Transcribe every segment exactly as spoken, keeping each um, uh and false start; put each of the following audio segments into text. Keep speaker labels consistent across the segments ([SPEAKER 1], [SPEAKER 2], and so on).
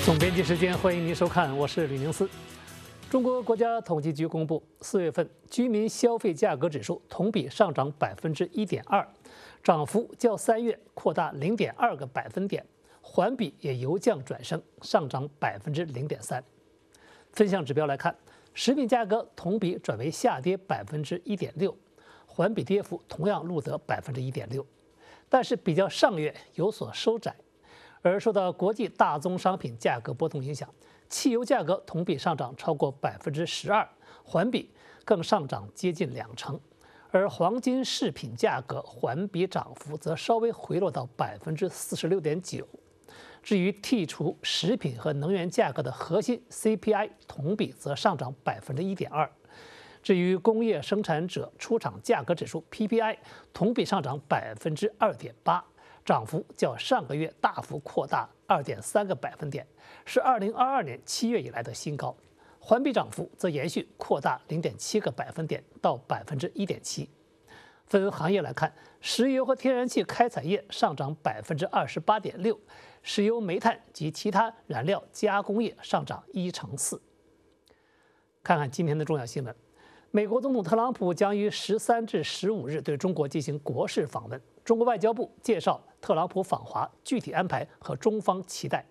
[SPEAKER 1] 总编辑时间，欢迎您收看，我是吕宁思。中国国家统计局公布，四月份居民消费价格指数同比上涨百分之一点二，涨幅较三月扩大零点二个百分点，环比也由降转升，上涨百分之零点三。分项指标来看，食品价格同比转为下跌百分之一点六，环比跌幅同样录得百分之一点六，但是比较上月有所收窄。而受到国际大宗商品价格波动影响，汽油价格同比上涨超过百分之十二，环比更上涨接近两成。而黄金饰品价格环比涨幅则稍微回落到百分之四十六点九。至于剔除食品和能源价格的核心 C P I， 同比则上涨百分之一点二。至于工业生产者出厂价格指数 P P I， 同比上涨百分之二点八。涨幅较上个月大幅扩大二点三个百分点，是二零二二年七月以来的新高。环比涨幅则延续扩大零点七个百分点到百分之一点七。分行业来看，石油和天然气开采业上涨百分之二十八点六，石油、煤炭及其他燃料加工业上涨一成四。看看今天的重要新闻。美国总统特朗普将于十三至十五日对中国进行国事访问。中国外交部介绍特朗普访华具体安排和中方期待。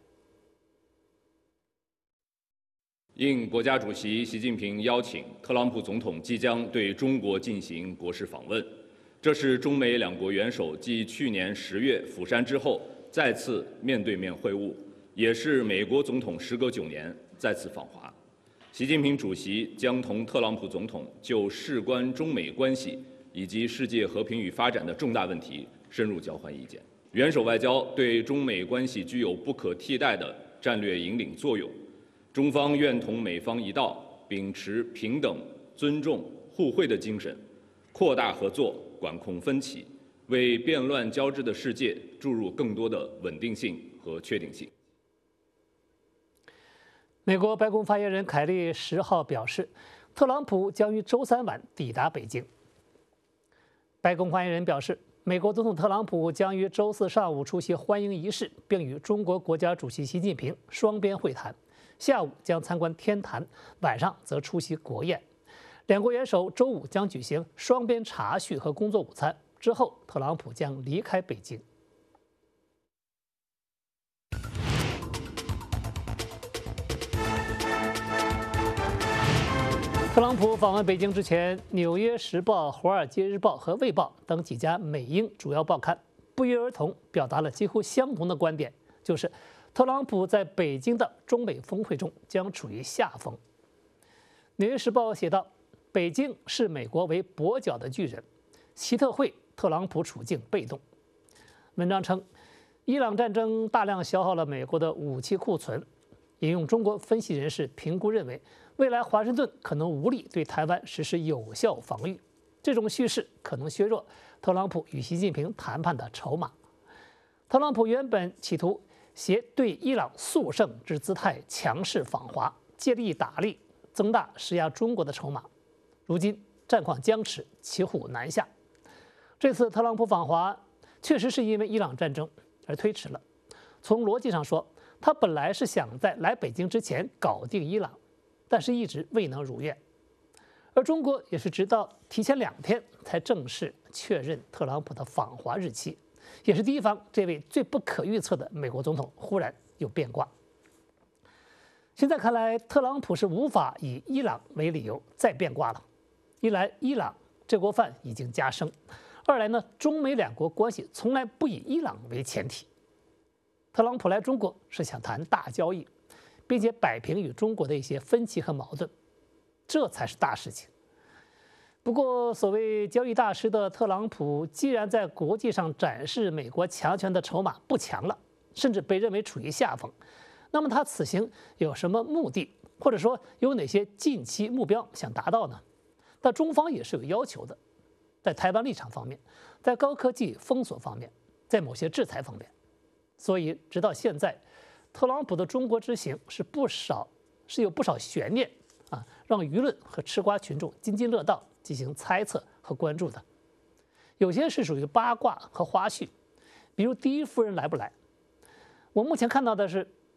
[SPEAKER 2] 应国家主席习近平邀请，特朗普总统即将对中国进行国事访问。这是中美两国元首继去年十月釜山之后再次面对面会晤，也是美国总统时隔九年再次访华。习近平主席将同特朗普总统就事关中美关系以及世界和平与发展的重大问题深入交换意见。元首外交对中美关系具有不可替代的战略引领作用，中方愿同美方一道，秉持平等、尊重、互惠的精神，扩大合作，管控分歧，为变乱交织的世界注入更多的稳定性和确定性。
[SPEAKER 1] 美国白宫发言人凯利十号表示，特朗普将于周三晚抵达北京。白宫发言人表示，美国总统特朗普将于周四上午出席欢迎仪式，并与中国国家主席习近平双边会谈，下午将参观天坛，晚上则出席国宴。两国元首周五将举行双边茶叙和工作午餐，之后特朗普将离开北京。特朗普访问北京之前，《纽约时报》、《华尔街日报》和《卫报》等几家美英主要报刊不约而同表达了几乎相同的观点，就是特朗普在北京的中美峰会中将处于下风。《纽约时报》写道：“北京视美国为跛脚的巨人，习特会特朗普处境被动。”文章称，伊朗战争大量消耗了美国的武器库存。引用中国分析人士评估认为，未来华盛顿可能无力对台湾实施有效防御，这种叙事可能削弱特朗普与习近平谈判的筹码。特朗普原本企图携对伊朗速胜之姿态强势访华，借力打力，增大施压中国的筹码。如今战况僵持，骑虎难下。这次特朗普访华确实是因为伊朗战争而推迟了。从逻辑上说，他本来是想在来北京之前搞定伊朗，但是一直未能如愿。而中国也是直到提前两天才正式确认特朗普的访华日期，也是提防这位最不可预测的美国总统忽然有变卦。现在看来，特朗普是无法以伊朗为理由再变卦了。一来，伊朗这锅饭已经加生；二来呢，中美两国关系从来不以伊朗为前提。特朗普来中国是想谈大交易，并且摆平与中国的一些分歧和矛盾，这才是大事情。不过，所谓交易大师的特朗普，既然在国际上展示美国强权的筹码不强了，甚至被认为处于下风，那么他此行有什么目的，或者说有哪些近期目标想达到呢？但中方也是有要求的，在台湾立场方面，在高科技封锁方面，在某些制裁方面。所以，直到现在，特朗普的中国之行是不少是有不少悬念啊，让舆论和吃瓜群众津津乐道进行猜测和关注的。有些是属于八卦和花絮，比如第一夫人来不来。我目前看到的是，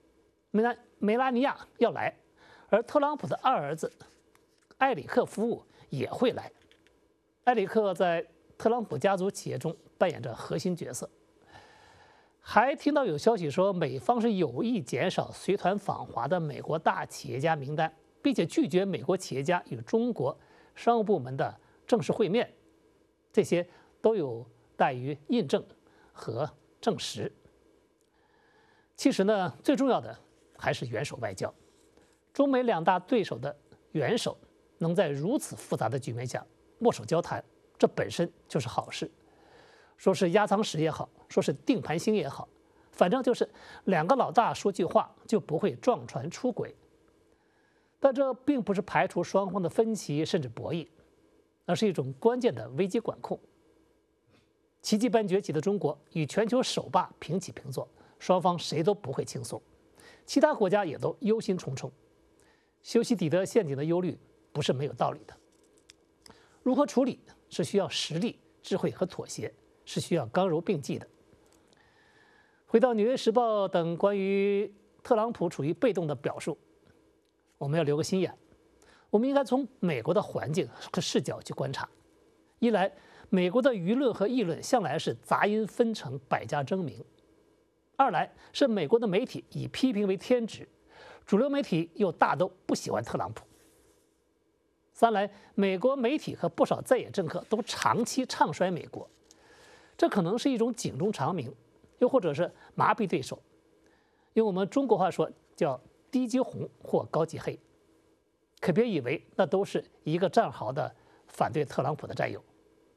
[SPEAKER 1] 梅拉梅拉尼亚要来，而特朗普的二儿子埃里克夫妇也会来。埃里克在特朗普家族企业中扮演着核心角色。还听到有消息说，美方是有意减少随团访华的美国大企业家名单，并且拒绝美国企业家与中国商务部门的正式会面，这些都有待于印证和证实。其实呢，最重要的还是元首外交。中美两大对手的元首能在如此复杂的局面下握手交谈，这本身就是好事。说是压舱石也好，说是定盘星也好，反正就是两个老大说句话就不会撞船出轨。但这并不是排除双方的分歧甚至博弈，而是一种关键的危机管控。奇迹般崛起的中国与全球首霸平起平坐，双方谁都不会轻松，其他国家也都忧心忡忡。修昔底德陷阱的忧虑不是没有道理的。如何处理是需要实力、智慧和妥协，是需要刚柔并济的。回到《纽约时报》等关于特朗普处于被动的表述，我们要留个心眼，我们应该从美国的环境和视角去观察。一来，美国的舆论和议论向来是杂音纷呈、百家争鸣；二来是美国的媒体以批评为天职，主流媒体又大都不喜欢特朗普；三来，美国媒体和不少在野政客都长期唱衰美国，这可能是一种警钟长鸣，又或者是麻痹对手。用我们中国话说，叫低级红或高级黑。可别以为那都是一个战壕的反对特朗普的战友。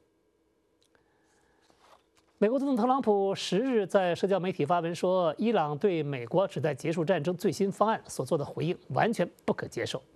[SPEAKER 1] 美国总统特朗普十日在社交媒体发文说，伊朗对美国旨在结束战争最新方案所做的回应完全不可接受。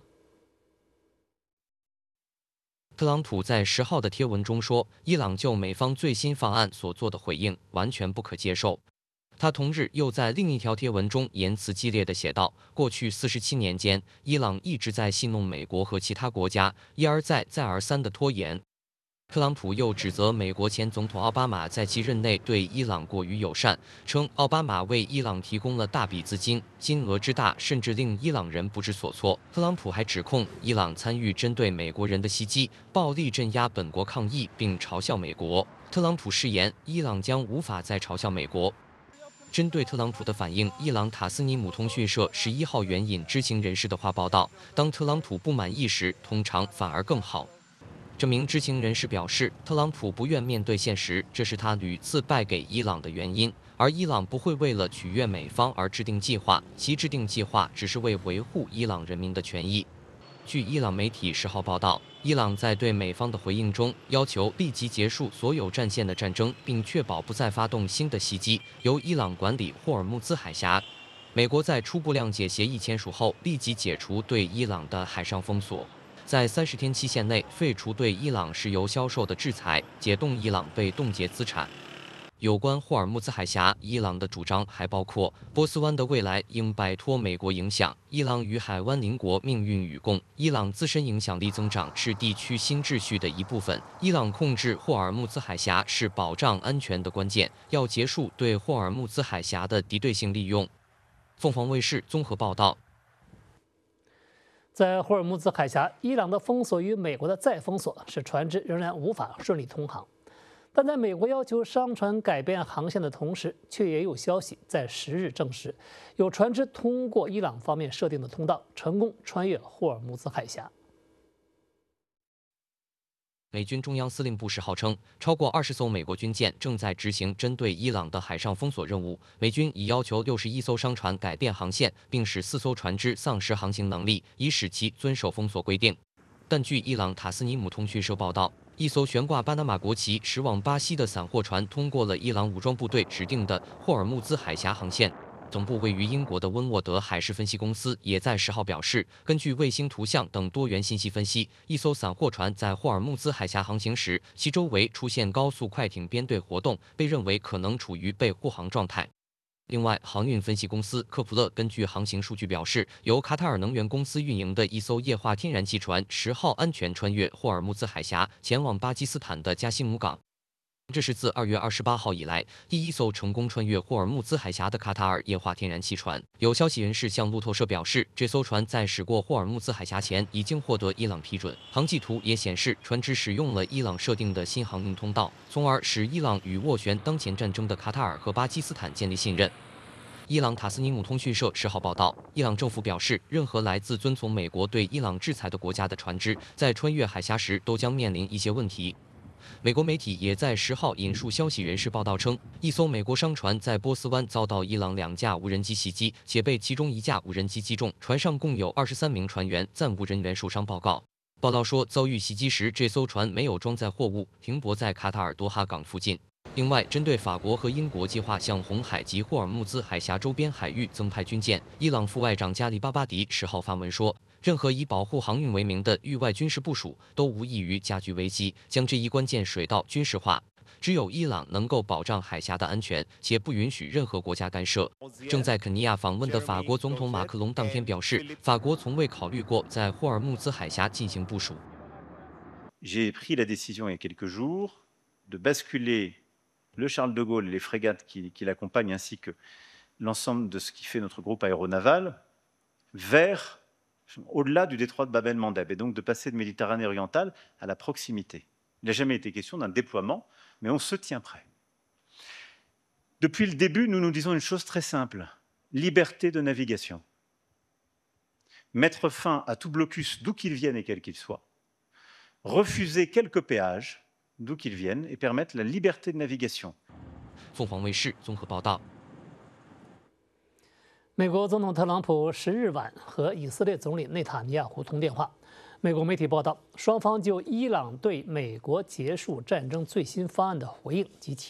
[SPEAKER 3] 特朗普在十号的贴文中说，伊朗就美方最新方案所做的回应完全不可接受。他同日又在另一条贴文中言辞激烈地写道：“过去四十七年间，伊朗一直在戏弄美国和其他国家，一而再、再而三地拖延。”特朗普又指责美国前总统奥巴马在其任内对伊朗过于友善，称奥巴马为伊朗提供了大笔资金，金额之大甚至令伊朗人不知所措。特朗普还指控伊朗参与针对美国人的袭击，暴力镇压本国抗议，并嘲笑美国。特朗普誓言，伊朗将无法再嘲笑美国。针对特朗普的反应，伊朗塔斯尼姆通讯社十一号援引知情人士的话报道，当特朗普不满意时，通常反而更好。这名知情人士表示，特朗普不愿面对现实，这是他屡次败给伊朗的原因。而伊朗不会为了取悦美方而制定计划，其制定计划只是为维护伊朗人民的权益。据伊朗媒体十号报道，伊朗在对美方的回应中要求立即结束所有战线的战争，并确保不再发动新的袭击，由伊朗管理霍尔木兹海峡。美国在初步谅解协议签署后，立即解除对伊朗的海上封锁。在三十天期限内废除对伊朗石油销售的制裁，解冻伊朗被冻结资产。有关霍尔木兹海峡，伊朗的主张还包括波斯湾的未来应摆脱美国影响，伊朗与海湾邻国命运与共，伊朗自身影响力增长是地区新秩序的一部分，伊朗控制霍尔木兹海峡是保障安全的关键，要结束对霍尔木兹海峡的敌对性利用。凤凰卫视综合报道。
[SPEAKER 1] 在霍尔木兹海峡，伊朗的封锁与美国的再封锁，使船只仍然无法顺利通航。但在美国要求商船改变航线的同时，却也有消息在十日证实，有船只通过伊朗方面设定的通道，成功穿越霍尔木兹海峡。
[SPEAKER 3] 美军中央司令部十号称，超过二十艘美国军舰正在执行针对伊朗的海上封锁任务。美军已要求六十一艘商船改变航线，并使四艘船只丧失航行能力，以使其遵守封锁规定。但据伊朗塔斯尼姆通讯社报道，一艘悬挂巴拿马国旗驶往巴西的散货船通过了伊朗武装部队指定的霍尔木兹海峡航线。总部位于英国的温沃德海事分析公司也在十号表示，根据卫星图像等多元信息分析，一艘散货船在霍尔木兹海峡航行时，其周围出现高速快艇编队活动，被认为可能处于被护航状态。另外，航运分析公司科普勒根据航行数据表示，由卡塔尔能源公司运营的一艘液化天然气船十号安全穿越霍尔木兹海峡，前往巴基斯坦的加西姆港。 这是自二月二十八号以来第一艘成功穿越霍尔木兹海峡的卡塔尔液化天然气船。有消息人士向路透社表示，这艘船在驶过霍尔木兹海峡前已经获得伊朗批准。航迹图也显示，船只使用了伊朗设定的新航运通道，从而使伊朗与斡旋当前战争的卡塔尔和巴基斯坦建立信任。伊朗塔斯尼姆通讯社十号报道，伊朗政府表示，任何来自遵从美国对伊朗制裁的国家的船只，在穿越海峡时都将面临一些问题。美国媒体也在十号引述消息人士报道称，一艘美国商船在波斯湾遭到伊朗两架无人机袭击，且被其中一架无人机击中，船上共有二十三名船员，暂无人员受伤报告。报道说，遭遇袭击时，这艘船没有装载货物，停泊在卡塔尔多哈港附近。另外，针对法国和英国计划向红海及霍尔木兹海峡周边海域增派军舰，伊朗副外长加里巴巴迪十号发文说，任何以保护航运为名的域外军事部署都无异于加剧危机，将这一关键水道军事化。只有伊朗能够保障海峡的安全，且不允许任何国家干涉。正在肯尼亚访问的法国总统马克龙当天表示，法国从未考虑过在霍尔木兹海峡进行部署。
[SPEAKER 4] J'ai pris la décision il y a quelques jours de basculer le Charles de Gaulle et les frégates qui, qui l'accompagnent, ainsi que l'ensemble de ce qui fait notre groupe aéronaval, vers, au-delà du détroit de Bab el-Mandeb, et donc de passer de Méditerranée orientale à la proximité. Il n'a jamais été question d'un déploiement, mais on se tient prêt. Depuis le début, nous nous disons une chose très simple, liberté de navigation. Mettre fin à tout blocus, d'où qu'il vienne et quel qu'il soit. Refuser quelques péages, d'où qu'ils viennent, et permettre la liberté de navigation.
[SPEAKER 3] 凤凰卫视综合报道。
[SPEAKER 1] 美国总统特朗普十日晚和以色列总理内塔尼亚胡通电话。美国媒体报道，双方就伊朗对美国结束战争最新方案的回应及其